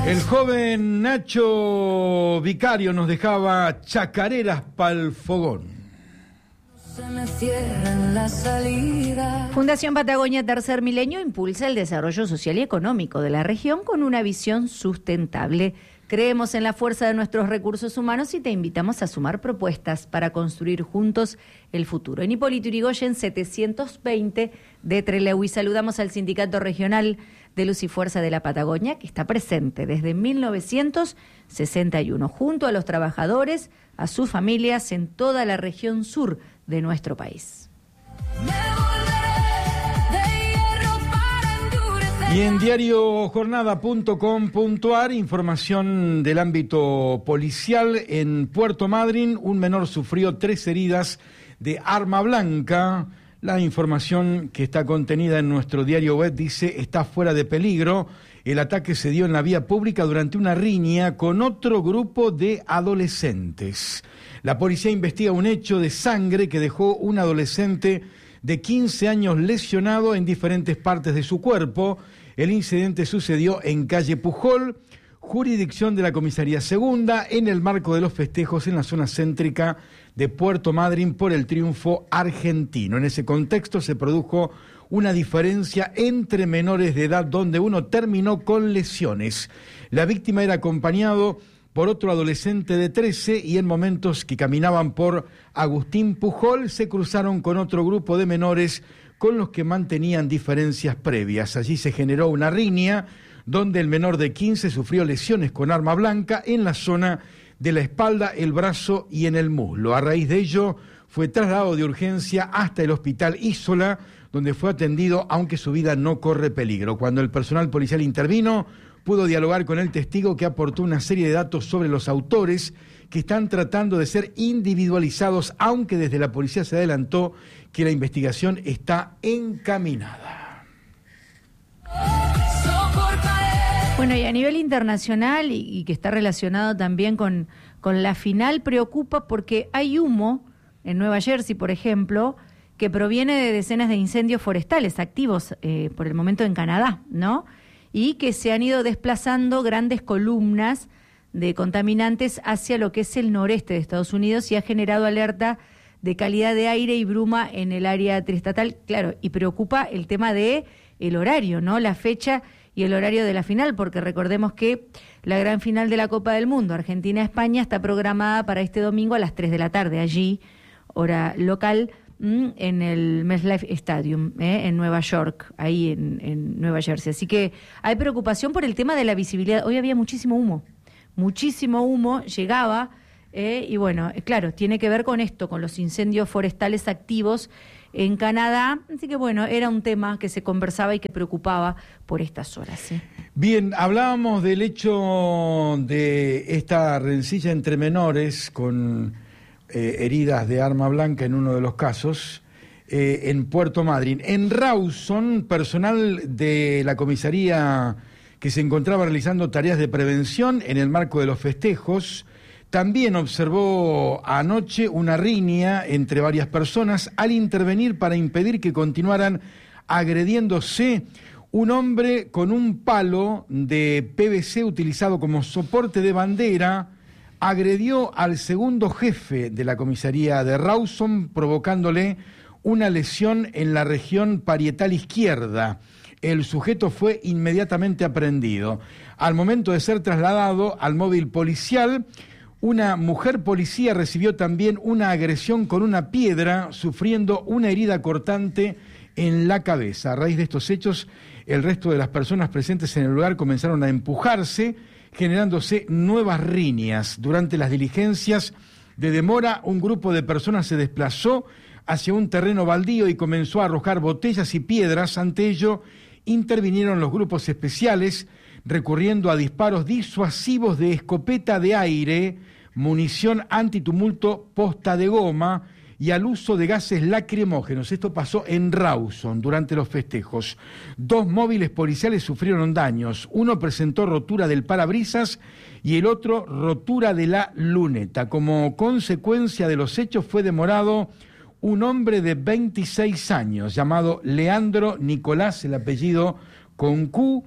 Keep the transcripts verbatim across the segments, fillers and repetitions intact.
El joven Nacho Vicario nos dejaba chacareras pa'l fogón. Se me cierran las salidas. Fundación Patagonia Tercer Milenio impulsa el desarrollo social y económico de la región con una visión sustentable. Creemos en la fuerza de nuestros recursos humanos y te invitamos a sumar propuestas para construir juntos el futuro. En Hipólito Yrigoyen setecientos veinte de Trelew. Y saludamos al Sindicato Regional de Luz y Fuerza de la Patagonia, que está presente desde mil novecientos sesenta y uno, junto a los trabajadores, a sus familias en toda la región sur de nuestro país. Y en diario jornada punto com punto a r, información del ámbito policial. En Puerto Madryn, un menor sufrió tres heridas de arma blanca. La información que está contenida en nuestro diario web dice: está fuera de peligro. El ataque se dio en la vía pública durante una riña con otro grupo de adolescentes. La policía investiga un hecho de sangre que dejó un adolescente de quince años lesionado en diferentes partes de su cuerpo. El incidente sucedió en calle Pujol, jurisdicción de la Comisaría Segunda, en el marco de los festejos en la zona céntrica de Puerto Madryn por el triunfo argentino. En ese contexto se produjo una diferencia entre menores de edad, donde uno terminó con lesiones. La víctima era acompañado por otro adolescente de trece y en momentos que caminaban por Agustín Pujol se cruzaron con otro grupo de menores con los que mantenían diferencias previas. Allí se generó una riña donde el menor de quince sufrió lesiones con arma blanca en la zona de la espalda, el brazo y en el muslo. A raíz de ello fue trasladado de urgencia hasta el hospital Isola, donde fue atendido, aunque su vida no corre peligro. Cuando el personal policial intervino, pudo dialogar con el testigo, que aportó una serie de datos sobre los autores que están tratando de ser individualizados, aunque desde la policía se adelantó que la investigación está encaminada. Bueno, y a nivel internacional, y, y que está relacionado también con, con la final, preocupa porque hay humo en Nueva Jersey, por ejemplo, que proviene de decenas de incendios forestales activos eh, por el momento en Canadá, ¿no? Y que se han ido desplazando grandes columnas de contaminantes hacia lo que es el noreste de Estados Unidos y ha generado alerta de calidad de aire y bruma en el área triestatal. Claro, y preocupa el tema de el horario, ¿no? La fecha y el horario de la final, porque recordemos que la gran final de la Copa del Mundo, Argentina-España, está programada para este domingo a las tres de la tarde, allí, hora local, en el MetLife Stadium, ¿eh? en Nueva York, ahí en, en Nueva Jersey. Así que hay preocupación por el tema de la visibilidad. Hoy había muchísimo humo, muchísimo humo, llegaba, eh, y bueno, claro, tiene que ver con esto, con los incendios forestales activos en Canadá. Así que bueno, era un tema que se conversaba y que preocupaba por estas horas. ¿eh? Bien, hablábamos del hecho de esta rencilla entre menores con Eh, heridas de arma blanca en uno de los casos, eh, en Puerto Madryn. En Rawson, personal de la comisaría que se encontraba realizando tareas de prevención en el marco de los festejos, también observó anoche una riña entre varias personas al intervenir para impedir que continuaran agrediéndose. Un hombre con un palo de P V C utilizado como soporte de bandera agredió al segundo jefe de la comisaría de Rawson, provocándole una lesión en la región parietal izquierda. El sujeto fue inmediatamente aprehendido. Al momento de ser trasladado al móvil policial, una mujer policía recibió también una agresión con una piedra, sufriendo una herida cortante en la cabeza. A raíz de estos hechos, el resto de las personas presentes en el lugar comenzaron a empujarse, generándose nuevas riñas. Durante las diligencias de demora, un grupo de personas se desplazó hacia un terreno baldío y comenzó a arrojar botellas y piedras. Ante ello, intervinieron los grupos especiales, recurriendo a disparos disuasivos de escopeta de aire, munición antitumulto, posta de goma y al uso de gases lacrimógenos. Esto pasó en Rawson durante los festejos. Dos móviles policiales sufrieron daños. Uno presentó rotura del parabrisas y el otro rotura de la luneta. Como consecuencia de los hechos fue demorado un hombre de veintiséis años llamado Leandro Nicolás, el apellido con Q,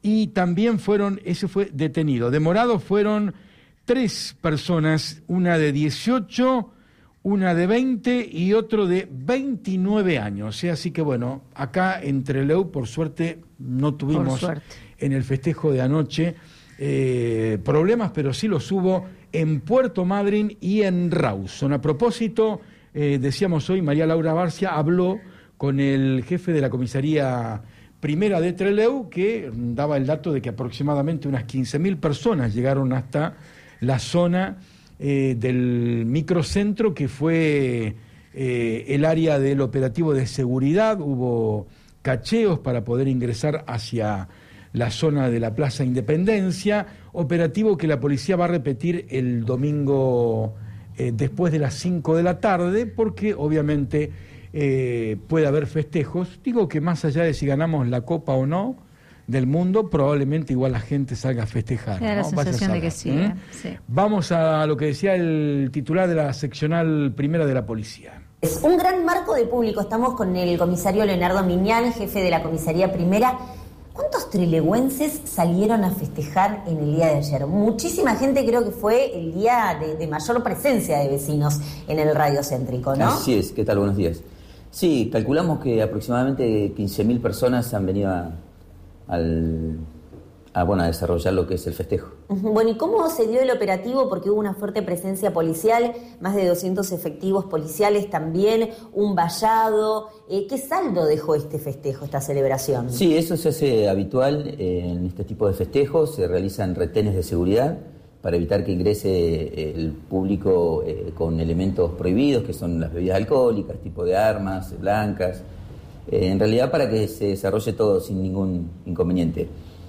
y también fueron, ese fue detenido. Demorados fueron tres personas, una de dieciocho, una de veinte y otro de veintinueve años. ¿eh? Así que bueno, acá en Trelew, por suerte, no tuvimos suerte. en el festejo de anoche eh, problemas, pero sí los hubo en Puerto Madryn y en Rawson. A propósito, eh, decíamos hoy, María Laura Barcia habló con el jefe de la comisaría primera de Trelew, que daba el dato de que aproximadamente unas quince mil personas llegaron hasta la zona eh, del microcentro, que fue eh, el área del operativo de seguridad. Hubo cacheos para poder ingresar hacia la zona de la Plaza Independencia, operativo que la policía va a repetir el domingo eh, después de las cinco de la tarde, porque obviamente eh, puede haber festejos. Digo que más allá de si ganamos la Copa o no del mundo, probablemente igual la gente salga a festejar. Me da la ¿no? sensación de que sí, ¿eh? Sí. Vamos a lo que decía el titular de la seccional primera de la policía. Es un gran marco de público. Estamos con el comisario Leonardo Miñán, jefe de la comisaría primera. ¿Cuántos trelewenses salieron a festejar en el día de ayer? Muchísima gente, creo que fue el día de, de mayor presencia de vecinos en el radio céntrico, ¿no? Así es, ¿qué tal? Buenos días. Sí, calculamos que aproximadamente quince mil personas han venido a, al, a, bueno, a desarrollar lo que es el festejo. Bueno, ¿y cómo se dio el operativo? Porque hubo una fuerte presencia policial, más de doscientos efectivos policiales también, un vallado. Eh, ¿Qué saldo dejó este festejo, esta celebración? Sí, eso se hace habitual eh, en este tipo de festejos. Se realizan retenes de seguridad para evitar que ingrese el público eh, con elementos prohibidos, que son las bebidas alcohólicas, tipo de armas, blancas. Eh, en realidad para que se desarrolle todo sin ningún inconveniente.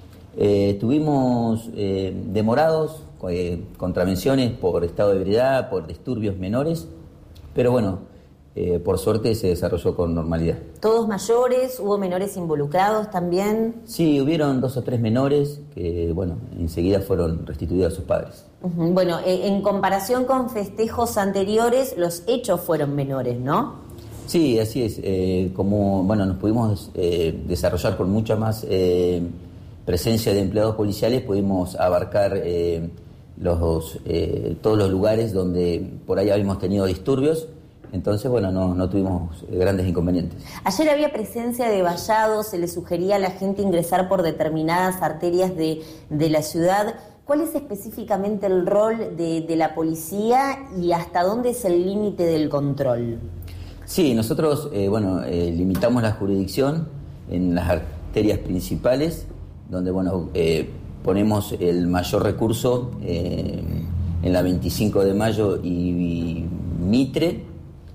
Eh, estuvimos eh, demorados, eh, contravenciones por estado de ebriedad, por disturbios menores, pero bueno, eh, por suerte se desarrolló con normalidad. ¿Todos mayores? ¿Hubo menores involucrados también? Sí, hubieron dos o tres menores que, bueno, enseguida fueron restituidos a sus padres. Uh-huh. Bueno, eh, en comparación con festejos anteriores, los hechos fueron menores, ¿no? Sí, así es. Eh, como, bueno, nos pudimos eh, desarrollar con mucha más Eh, presencia de empleados policiales, pudimos abarcar eh, los, eh, todos los lugares donde por ahí habíamos tenido disturbios, entonces bueno, no, no tuvimos grandes inconvenientes. Ayer había presencia de vallados, se le sugería a la gente ingresar por determinadas arterias de, de la ciudad. ¿Cuál es específicamente el rol de, de la policía y hasta dónde es el límite del control? Sí, nosotros eh, bueno, eh, limitamos la jurisdicción en las arterias principales, donde bueno eh, ponemos el mayor recurso eh, en la veinticinco de mayo y, y Mitre,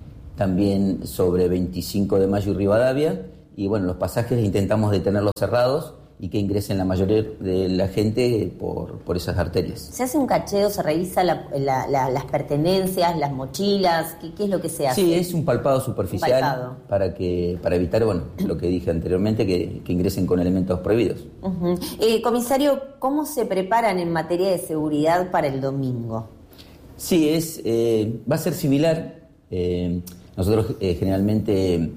también sobre veinticinco de mayo y Rivadavia, y bueno, los pasajes intentamos detenerlos cerrados y que ingresen la mayoría de la gente por, por esas arterias. ¿Se hace un cacheo, se revisa la, la, la, las pertenencias, las mochilas? ¿Qué, qué es lo que se hace? Sí, es un palpado superficial, un palpado. Para, que, para evitar, bueno, lo que dije anteriormente, que, que ingresen con elementos prohibidos. Uh-huh. Eh, comisario, ¿cómo se preparan en materia de seguridad para el domingo? Sí, es, eh, va a ser similar. Eh, nosotros eh, generalmente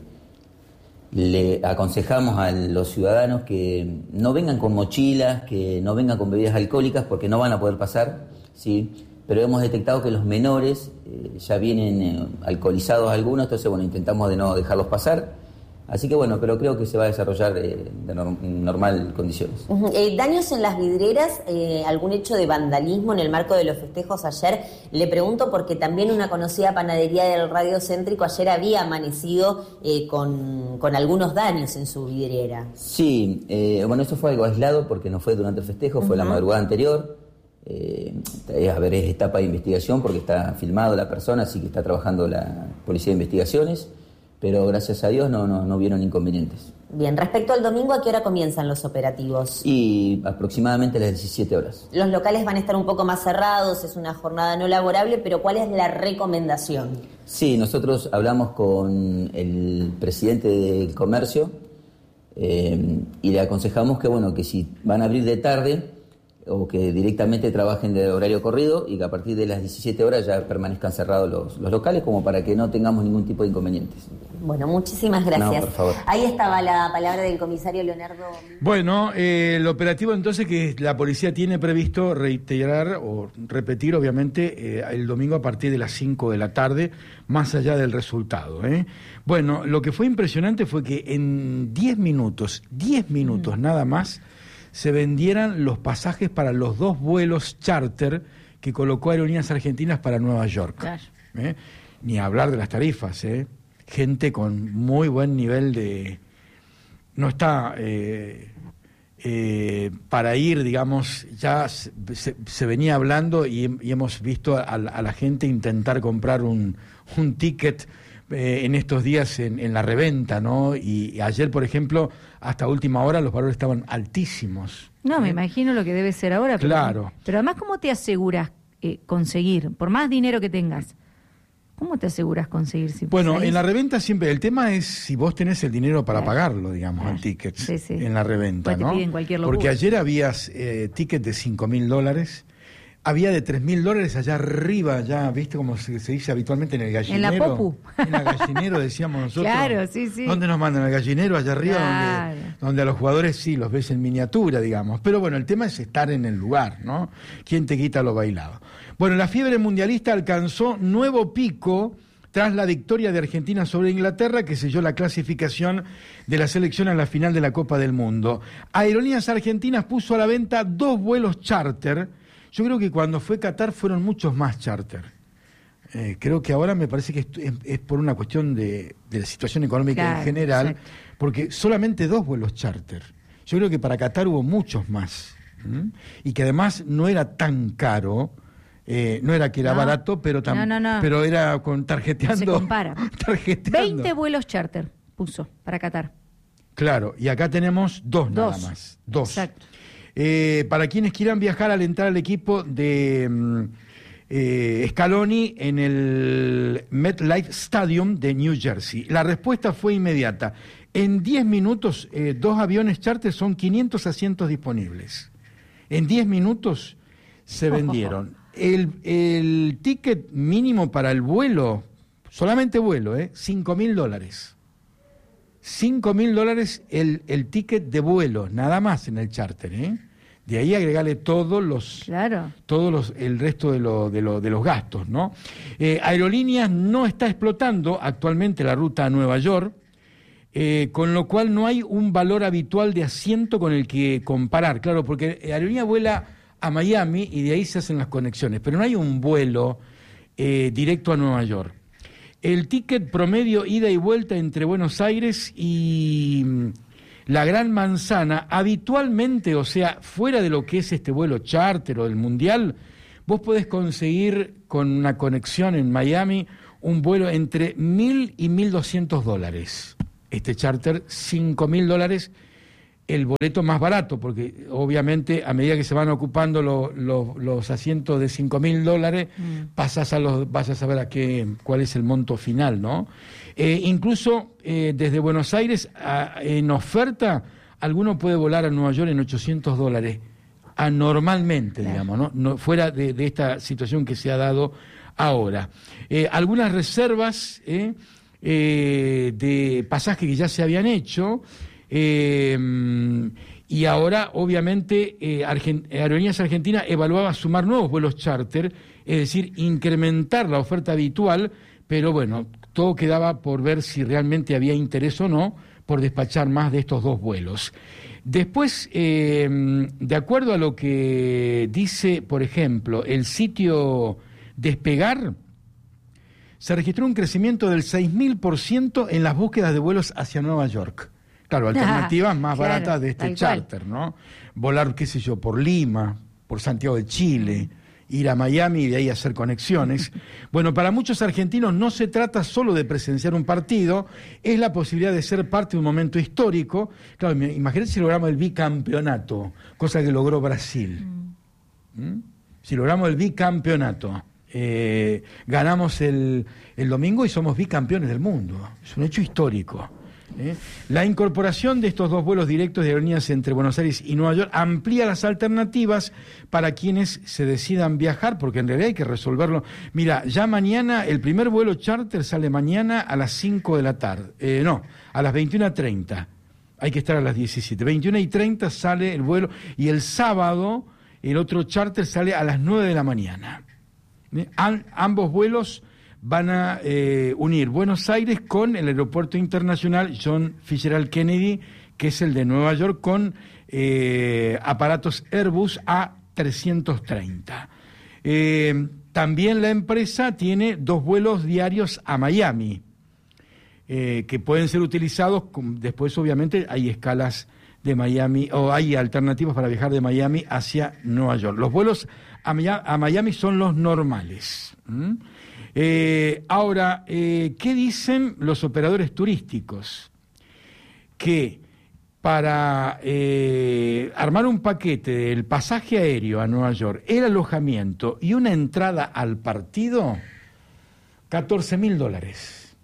le aconsejamos a los ciudadanos que no vengan con mochilas, que no vengan con bebidas alcohólicas porque no van a poder pasar, ¿sí? Pero hemos detectado que los menores eh, ya vienen eh, alcoholizados algunos, entonces bueno, intentamos de no dejarlos pasar. Así que bueno, pero creo que se va a desarrollar eh, de norm- normal condiciones. Uh-huh. Eh, ¿Daños en las vidrieras? Eh, ¿Algún hecho de vandalismo en el marco de los festejos ayer? Le pregunto porque también una conocida panadería del radio céntrico ayer había amanecido eh, con, con algunos daños en su vidriera. Sí, eh, bueno, eso fue algo aislado porque no fue durante el festejo, fue uh-huh. la madrugada anterior. Eh, a ver, es etapa de investigación porque está filmado la persona, así que está trabajando la Policía de Investigaciones. Pero gracias a Dios no, no, no vieron inconvenientes. Bien, respecto al domingo, ¿a qué hora comienzan los operativos? Y aproximadamente a las diecisiete horas. Los locales van a estar un poco más cerrados, es una jornada no laborable, pero ¿cuál es la recomendación? Sí, nosotros hablamos con el presidente del comercio eh, y le aconsejamos que, bueno, que si van a abrir de tarde o que directamente trabajen de horario corrido y que a partir de las diecisiete horas ya permanezcan cerrados los, los locales como para que no tengamos ningún tipo de inconvenientes. Bueno, muchísimas gracias. No, por favor. Ahí estaba la palabra del comisario Leonardo. Bueno, eh, el operativo entonces que la policía tiene previsto reiterar o repetir, obviamente, eh, el domingo a partir de las cinco de la tarde, más allá del resultado. ¿eh? Bueno, lo que fue impresionante fue que en diez minutos, diez minutos mm. nada más, se vendieran los pasajes para los dos vuelos charter que colocó Aerolíneas Argentinas para Nueva York. Claro. ¿eh? Ni hablar de las tarifas, ¿eh? Gente con muy buen nivel de... No está eh, eh, para ir, digamos, ya se, se, se venía hablando y, y hemos visto a, a la gente intentar comprar un, un ticket eh, en estos días en, en la reventa, ¿no? Y, y ayer, por ejemplo, hasta última hora los valores estaban altísimos. No, ¿eh? Me imagino lo que debe ser ahora. Claro. Pero, pero además, ¿cómo te aseguras eh, conseguir, por más dinero que tengas? ¿Cómo te aseguras conseguir? Si bueno, salís? En la reventa siempre, el tema es si vos tenés el dinero para claro. pagarlo, digamos, claro. el ticket sí, sí. en la reventa, pues ¿no? Te piden cualquier locura. Porque ayer habías eh, ticket de cinco mil dólares, había de tres mil dólares allá arriba, ya, ¿viste cómo se, se dice habitualmente en el gallinero? En la popu. En el gallinero decíamos nosotros. Claro, sí, sí. ¿Dónde nos mandan? El gallinero, allá arriba, claro. donde, donde a los jugadores sí los ves en miniatura, digamos. Pero bueno, el tema es estar en el lugar, ¿no? ¿Quién te quita lo bailado? Bueno, la fiebre mundialista alcanzó nuevo pico tras la victoria de Argentina sobre Inglaterra, que selló la clasificación de la selección a la final de la Copa del Mundo. Aerolíneas Argentinas puso a la venta dos vuelos charter. Yo creo que cuando fue Qatar fueron muchos más charter. Eh, creo que ahora me parece que es, es, es por una cuestión de, de la situación económica claro, en general, exacto. porque solamente dos vuelos charter. Yo creo que para Qatar hubo muchos más. ¿Mm? Y que además no era tan caro. Eh, no era que era no, barato, pero tam- no, no, no. pero era con tarjeteando. No se compara. tarjeteando. veinte vuelos charter puso para Qatar. Claro, y acá tenemos dos, dos. nada más. Dos. Exacto. Eh, para quienes quieran viajar al entrar al equipo de eh, Scaloni en el MetLife Stadium de New Jersey. La respuesta fue inmediata. En diez minutos, eh, dos aviones charter son quinientos asientos disponibles. En diez minutos se vendieron. El, el ticket mínimo para el vuelo, solamente vuelo, ¿eh? cinco mil dólares. cinco mil dólares el, el ticket de vuelo, nada más en el charter, ¿eh? De ahí agregarle todos los, claro. todos los, el resto de, lo, de, lo, de los gastos, ¿no? Eh, Aerolíneas no está explotando actualmente la ruta a Nueva York, eh, con lo cual no hay un valor habitual de asiento con el que comparar, claro, porque Aerolíneas vuela a Miami y de ahí se hacen las conexiones, pero no hay un vuelo eh, directo a Nueva York. El ticket promedio ida y vuelta entre Buenos Aires y la Gran Manzana, habitualmente, o sea, fuera de lo que es este vuelo charter o del Mundial, vos podés conseguir con una conexión en Miami un vuelo entre mil y mil doscientos dólares. Este charter, cinco mil dólares, el boleto más barato, porque obviamente a medida que se van ocupando lo, lo, los asientos de cinco mil dólares, mm. pasas a los, vas a saber a qué, cuál es el monto final, ¿no? Eh, incluso eh, desde Buenos Aires, a, en oferta, alguno puede volar a Nueva York en ochocientos dólares, anormalmente, claro. digamos, ¿no? No, fuera de, de esta situación que se ha dado ahora. Eh, algunas reservas eh, eh, de pasajes que ya se habían hecho. Eh, y ahora, obviamente, eh, Argent- Aerolíneas Argentinas evaluaba sumar nuevos vuelos charter, es decir, incrementar la oferta habitual, pero bueno, todo quedaba por ver si realmente había interés o no por despachar más de estos dos vuelos. Después, eh, de acuerdo a lo que dice, por ejemplo, el sitio Despegar, se registró un crecimiento del seis mil por ciento en las búsquedas de vuelos hacia Nueva York. Claro, alternativas ah, más claro, baratas de este charter, cual. ¿no? Volar, qué sé yo, por Lima, por Santiago de Chile, ir a Miami y de ahí hacer conexiones. Bueno, para muchos argentinos no se trata solo de presenciar un partido, es la posibilidad de ser parte de un momento histórico. Claro, imagínate si logramos el bicampeonato, cosa que logró Brasil. Mm. ¿Mm? Si logramos el bicampeonato, eh, ganamos el, el domingo y somos bicampeones del mundo. Es un hecho histórico. ¿eh? La incorporación de estos dos vuelos directos de aerolíneas entre Buenos Aires y Nueva York amplía las alternativas para quienes se decidan viajar, porque en realidad hay que resolverlo. Mira, ya mañana, el primer vuelo charter sale mañana a las cinco de la tarde. Eh, no, a las veintiuna treinta. Hay que estar a las diecisiete. veintiuna y treinta sale el vuelo, y el sábado el otro charter sale a las nueve de la mañana. ¿Eh? Am- ambos vuelos van a eh, unir Buenos Aires con el aeropuerto internacional John Fitzgerald Kennedy, que es el de Nueva York, con eh, aparatos Airbus A trescientos treinta. Eh, también la empresa tiene dos vuelos diarios a Miami, eh, que pueden ser utilizados, con, después obviamente hay escalas de Miami, o hay alternativas para viajar de Miami hacia Nueva York. Los vuelos a Miami, a Miami son los normales. ¿Mm? Eh, ahora, eh, ¿qué dicen los operadores turísticos? Que para eh, armar un paquete del pasaje aéreo a Nueva York, el alojamiento y una entrada al partido, catorce mil dólares.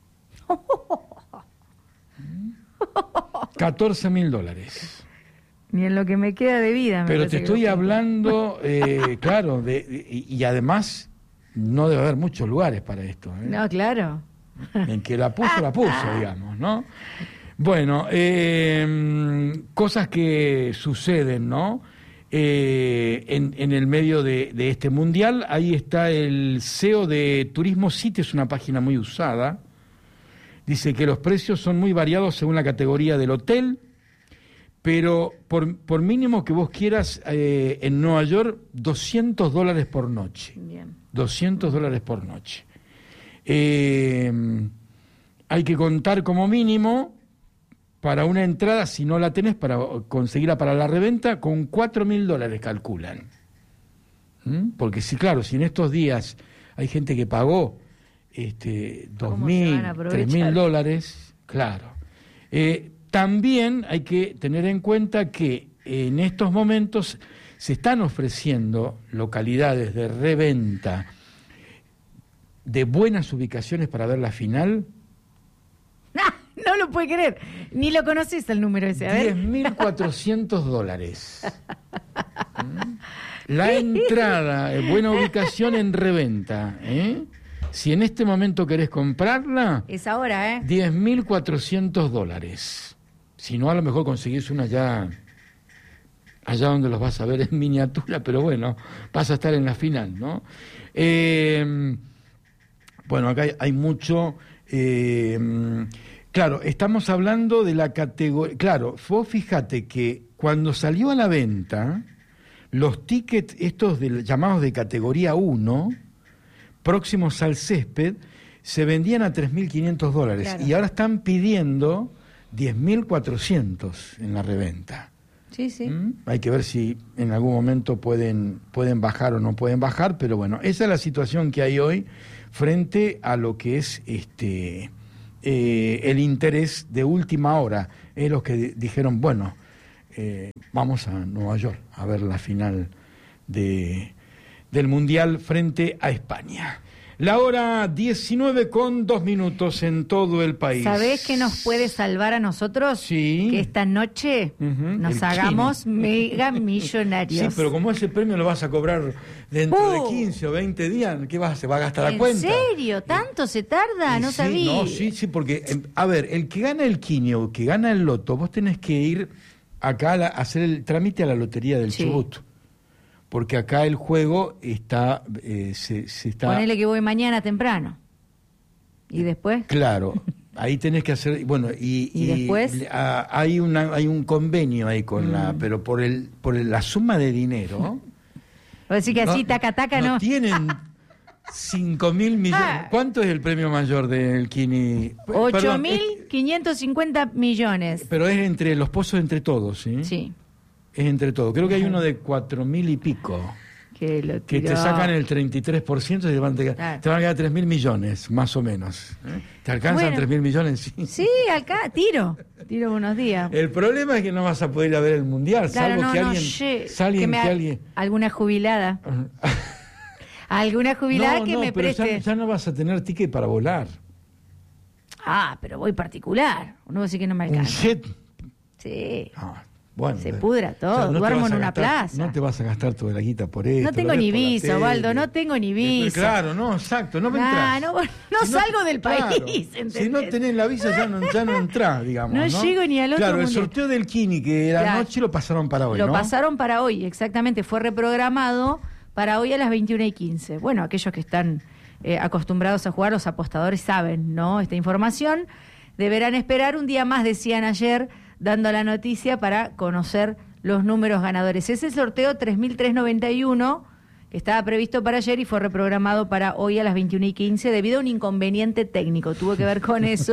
catorce mil dólares. Ni en lo que me queda de vida. Me Pero parece te que estoy lo- hablando, eh, claro, de, de- y, y además no debe haber muchos lugares para esto. ¿eh? No, claro. En que la puso, la puso, digamos, ¿no? Bueno, eh, cosas que suceden, ¿no? Eh, en, en el medio de, de este mundial, ahí está el C E O de Turismo City, es una página muy usada. Dice que los precios son muy variados según la categoría del hotel, pero por, por mínimo que vos quieras, eh, en Nueva York, doscientos dólares por noche. Bien. doscientos dólares por noche. Eh, hay que contar como mínimo para una entrada, si no la tenés, para conseguirla para la reventa, con cuatro mil dólares calculan. ¿Mm? Porque sí, claro, si en estos días hay gente que pagó este, dos ¿Cómo se mil, van a aprovechar? tres mil dólares, claro. Eh, también hay que tener en cuenta que en estos momentos se están ofreciendo localidades de reventa de buenas ubicaciones para ver la final. Ah, no lo puede creer. Ni lo conoces el número ese. A diez ver. mil cuatrocientos dólares. ¿Mm? La entrada, eh, buena ubicación en reventa. ¿eh? Si en este momento querés comprarla, Es ahora, ¿eh? diez mil cuatrocientos dólares. Si no, a lo mejor conseguís una ya allá donde los vas a ver en miniatura, pero bueno, vas a estar en la final, ¿no? Eh, bueno, acá hay, hay mucho... Eh, claro, estamos hablando de la categoría... Claro, vos fíjate que cuando salió a la venta, los tickets estos de, llamados de categoría uno, próximos al césped, se vendían a tres mil quinientos dólares. Claro. Y ahora están pidiendo diez mil cuatrocientos en la reventa. Sí, sí. ¿Mm? Hay que ver si en algún momento pueden, pueden bajar o no pueden bajar, pero bueno, esa es la situación que hay hoy frente a lo que es este eh, el interés de última hora. Es los que di- dijeron, bueno, eh, vamos a Nueva York a ver la final de, del Mundial frente a España. La hora diecinueve con dos minutos en todo el país. ¿Sabés qué nos puede salvar a nosotros? Sí. Que esta noche Ujú, nos el hagamos Kini. mega millonarios. Sí, pero como ese premio lo vas a cobrar dentro de Uh. quince o veinte días, ¿qué vas? ¿Se va a gastar a ¿En cuenta? serio? ¿Tanto se tarda? Y No sí, sabía. No, sí, sí, porque, em, a ver, el que gana el Kini o que gana el loto, vos tenés que ir acá a, la- a hacer el trámite a la lotería del Sí. Chubut. Porque acá el juego está, eh, se, se está... Ponele que voy mañana temprano. ¿Y después? Claro, ahí tenés que hacer, bueno, y, ¿Y después? ah, hay una hay un convenio ahí con la, pero por el por el- la suma de dinero. ¿O decir que así, taca, taca, no? tienen cinco mil millones. Ah. ¿Cuánto es el premio mayor del Kini? Ocho Perdón, mil quinientos cincuenta millones. es- pero es entre los pozos entre todos, ¿sí? Sí. Es entre todos. Creo que hay uno de cuatro mil y pico. Que lo Que te tiró. sacan el treinta y tres por ciento y te van, te, Claro. te van a quedar tres mil millones, más o menos. ¿eh? ¿Te alcanzan Bueno. tres mil millones? Sí. Sí, acá, tiro. Tiro unos días. El problema es que no vas a poder ir a ver el mundial, Claro, salvo no, que no, alguien, ye- salvo que me que ha- alguien. alguna jubilada. Alguna jubilada no, que no, me pero ya, preste. ya no vas a tener ticket para volar. Ah, pero voy particular. Uno va a decir que no me ¿Un alcanza. jet? Sí. Ah, bueno, Se eh, pudra todo, o sea, no te duermo vas en a una gastar- plaza. No te vas a gastar toda la guita por eso. No tengo ni visa, Osvaldo, no tengo ni visa. Claro, no, exacto, no me Nah, entras. no, no Si salgo del claro, país, ¿entendés? Si no tenés la visa ya no, ya no entrás, digamos. No No, llego ni al otro Claro, el mundial. sorteo del Kini que era Claro. anoche lo pasaron para hoy, Lo ¿no? pasaron para hoy, exactamente. Fue reprogramado para hoy a las veintiuna y quince. Bueno, aquellos que están eh, acostumbrados a jugar, los apostadores saben, ¿no? Esta información. Deberán esperar un día más, decían ayer, dando la noticia para conocer los números ganadores. Es el sorteo tres mil trescientos noventa y uno, que estaba previsto para ayer y fue reprogramado para hoy a las veintiuna y quince debido a un inconveniente técnico. Tuvo que ver con eso.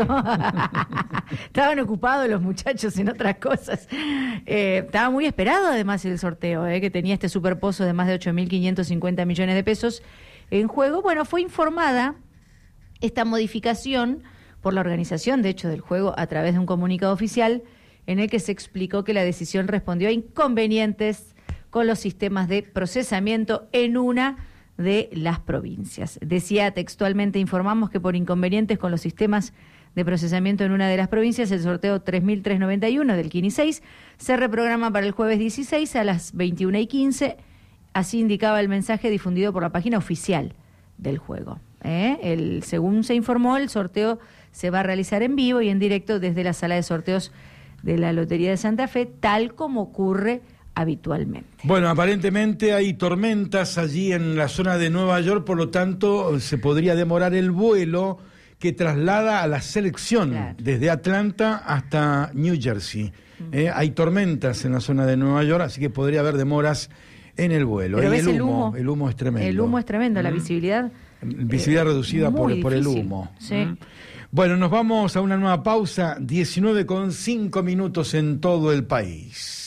Estaban ocupados los muchachos en otras cosas. Eh, estaba muy esperado además el sorteo, eh, que tenía este superpozo de más de ocho mil quinientos cincuenta millones de pesos en juego. Bueno, fue informada esta modificación por la organización, de hecho, del juego a través de un comunicado oficial en el que se explicó que la decisión respondió a inconvenientes con los sistemas de procesamiento en una de las provincias. Decía textualmente, informamos que por inconvenientes con los sistemas de procesamiento en una de las provincias, el sorteo tres mil trescientos noventa y uno del Kini seis se reprograma para el jueves dieciséis a las veintiuna y quince, así indicaba el mensaje difundido por la página oficial del juego. ¿Eh? El, según se informó, el sorteo se va a realizar en vivo y en directo desde la sala de sorteos de la Lotería de Santa Fe, tal como ocurre habitualmente. Bueno, aparentemente hay tormentas allí en la zona de Nueva York, por lo tanto se podría demorar el vuelo que traslada a la selección Claro. desde Atlanta hasta New Jersey. Eh, hay tormentas en la zona de Nueva York, así que podría haber demoras en el vuelo. Pero Y ves el el humo, humo. el humo es tremendo. El humo es tremendo, la Mm. visibilidad. Visibilidad eh, reducida por, muy por el difícil. humo. Sí. Mm. Bueno, nos vamos a una nueva pausa, diecinueve con cinco minutos en todo el país.